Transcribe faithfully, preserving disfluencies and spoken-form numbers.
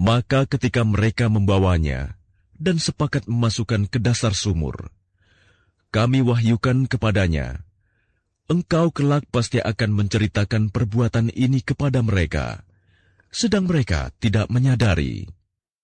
Maka ketika mereka membawanya dan sepakat memasukkan ke dasar sumur, kami wahyukan kepadanya, engkau kelak pasti akan menceritakan perbuatan ini kepada mereka, sedang mereka tidak menyadari.